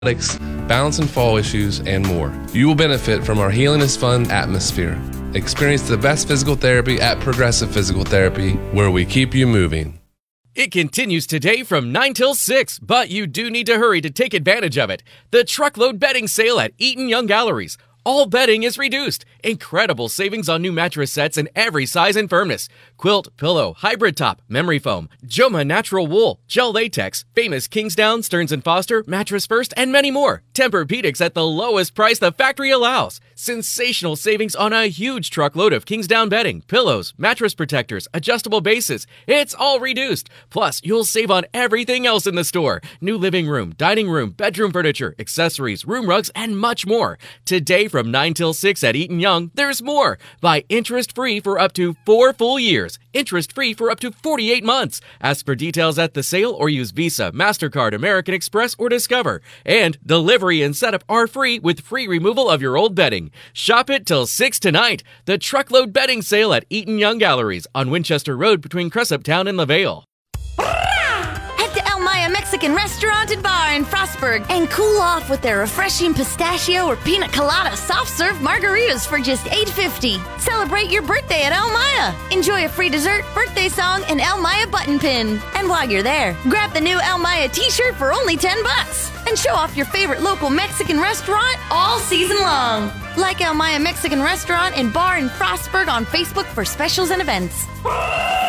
balance and fall issues, and more. You will benefit from our Healing is Fun atmosphere. Experience the best physical therapy at Progressive Physical Therapy, where we keep you moving. It continues today from 9 till 6, but you do need to hurry to take advantage of it. The Truckload Bedding Sale at Eaton Young Galleries. All bedding is reduced. Incredible savings on new mattress sets in every size and firmness. Quilt, pillow, hybrid top, memory foam, Joma natural wool, gel latex, famous Kingsdown, Stearns & Foster, Mattress First, and many more. Tempur-Pedics at the lowest price the factory allows. Sensational savings on a huge truckload of Kingsdown bedding, pillows, mattress protectors, adjustable bases. It's all reduced. Plus, you'll save on everything else in the store. New living room, dining room, bedroom furniture, accessories, room rugs, and much more. Today from 9 till 6 at Eaton Young, there's more. Buy interest-free for up to 4 full years. Interest-free for up to 48 months. Ask for details at the sale or use Visa, MasterCard, American Express, or Discover. And delivery and setup are free with free removal of your old bedding. Shop it till 6 tonight. The Truckload Bedding Sale at Eaton Young Galleries on Winchester Road between Cressup Town and LaVale. Head to El Maya Mexican Restaurant and Bar in Frostburg and cool off with their refreshing pistachio or pina colada soft-serve margaritas for just $8.50. Celebrate your birthday at El Maya. Enjoy a free dessert, birthday song, and El Maya button pin. And while you're there, grab the new El Maya t-shirt for only $10 and show off your favorite local Mexican restaurant all season long. Like El Maya Mexican Restaurant and Bar in Frostburg on Facebook for specials and events.